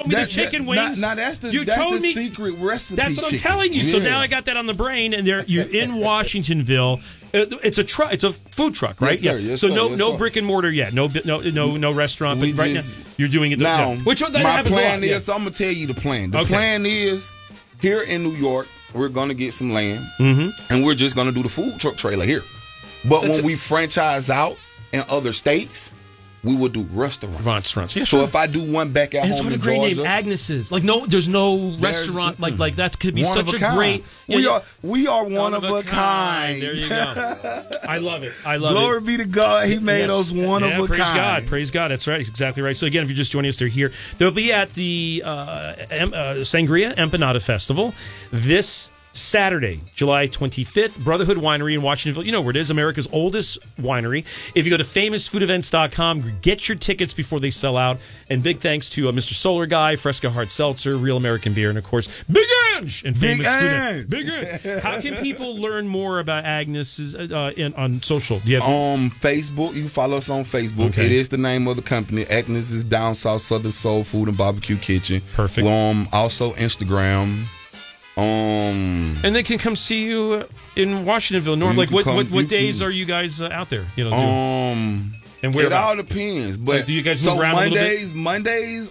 me the chicken wings. That's the secret recipe. That's what I'm telling you. So now I got that on the brain, and you're in Washingtonville. It's a food truck, right? Yes, sir. Yes, so sir. no brick and mortar yet. No restaurant. But right now you're doing it. Now, which one? My plan is. So I'm gonna tell you the plan. The plan is here in New York. We're gonna get some land, and we're just gonna do the food truck trailer here. But when we franchise out in other states, we will do restaurants. Yeah, so if I do one back at home in great Georgia, name, Agnes's. Like there's no restaurant like that could be such a great. We are one of a kind. There you go. I love it. Glory be to God. He made us one of a kind. Praise God. That's right. That's exactly right. So again, if you're just joining us, they're here. They'll be at the Sangria Empanada Festival this Saturday, July 25th, Brotherhood Winery in Washingtonville. You know where it is, America's oldest winery. If you go to famousfoodevents.com, get your tickets before they sell out. And big thanks to Mr. Solar Guy, Fresca Hard Seltzer, Real American Beer, and of course, Big Ange and Famous Food Events. Big Ange. How can people learn more about Agnes on social? Do you have Facebook. You can follow us on Facebook. Okay. It is the name of the company. Agnes is Down South Southern Soul Food and Barbecue Kitchen. Perfect. Also Instagram. And they can come see you in Washingtonville. Like what days are you guys out there? And where it all depends. But do you guys move around a little bit? Mondays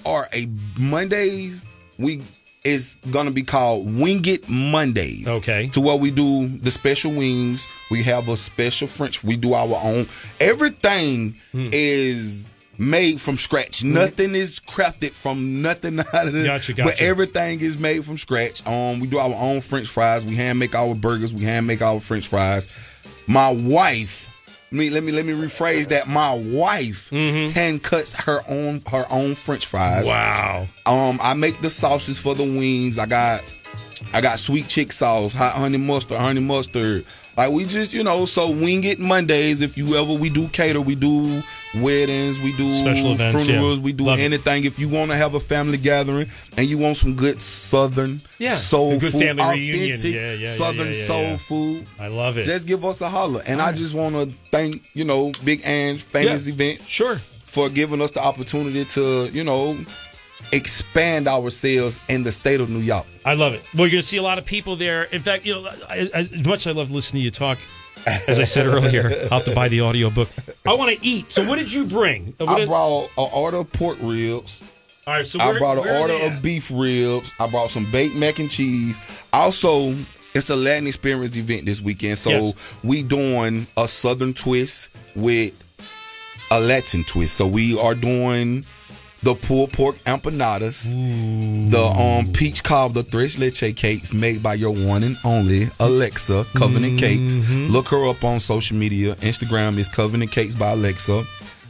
is gonna be called Wing It Mondays. Okay. So what we do, the special wings. We have a special French. We do our own. Everything is made from scratch. Nothing is crafted from nothing out of it. Gotcha. But everything is made from scratch. We do our own French fries. We hand make our burgers. We hand make our French fries. My wife, let me rephrase that. My wife hand cuts her own French fries. Wow. I make the sauces for the wings. I got sweet chick sauce, hot honey mustard. Like we just, so Wing It Mondays. If you ever, we do cater, we do weddings, we do special events, funerals, we do anything. If you want to have a family gathering and you want some good Southern soul good food, family authentic Southern soul food, I love it. Just give us a holler. And I just want to thank, Big Ange Famous Event for giving us the opportunity to, expand ourselves in the state of New York. I love it. Well, you're going to see a lot of people there. In fact, as much as I love listening to you talk, as I said earlier, I'll have to buy the audio book. I want to eat. So what did you bring? I brought an order of pork ribs. All right, so I brought an order of beef ribs. I brought some baked mac and cheese. Also, it's a Latin Experience event this weekend, so we doing a Southern twist with a Latin twist. So we are doing the pulled pork empanadas, the peach cobbler tres leche cakes made by your one and only Alexa Covenant Cakes. Look her up on social media. Instagram is Covenant Cakes by Alexa.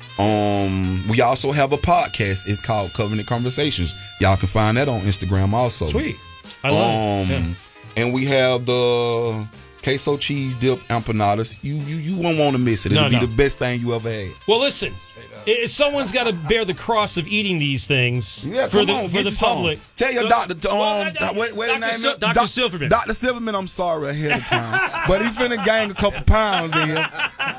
We also have a podcast. It's called Covenant Conversations. Y'all can find that on Instagram also. Sweet. I love it. And we have the queso cheese dip empanadas. You won't want to miss it. It'll be the best thing you ever had. Well, listen. Someone's got to bear the cross of eating these things for the public. Tell your doctor. Dr. Silverman. Dr. Silverman, I'm sorry ahead of time, but he finna gain a couple pounds in here.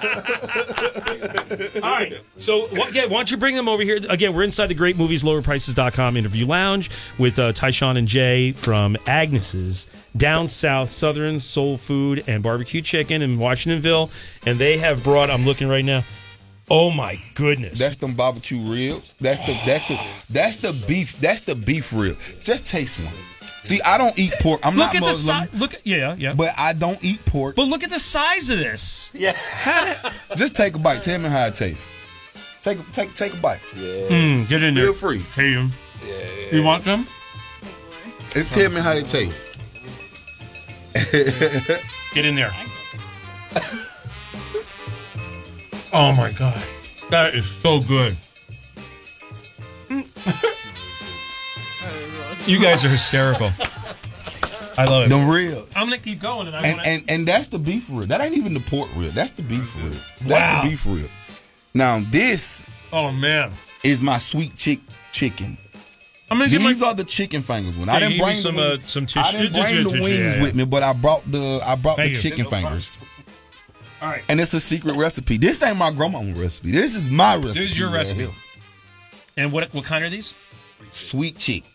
All right. So, why don't you bring them over here? Again, we're inside the Great Movies, LowerPrices.com interview lounge with Tyshawn and Jay from Agnes's Down South Southern Soul Food and Barbecue Chicken in Washingtonville, and they have brought. I'm looking right now. Oh my goodness! That's them barbecue ribs. That's the beef. That's the beef rib. Just taste one. See, I don't eat pork. I'm not Muslim. But I don't eat pork. But look at the size of this. Yeah. Just take a bite. Tell me how it tastes. Take a bite. Yeah. Get in there. Feel free. Hey, Yeah. you want them? Tell me how they taste. Get in there. Oh my God, that is so good. You guys are hysterical. I love it. The ribs. I'm gonna keep going, and that's the beef rib. That ain't even the pork rib. That's the beef rib. That's the beef rib. Now this. Oh man. Is my sweet chicken. These are the chicken fingers. I didn't bring some tissue. I didn't bring the wings with me, but I brought the chicken fingers. All right. And it's a secret recipe. This ain't my grandma's recipe. This is my recipe. This is your recipe. And what kind are these? Sweet chick.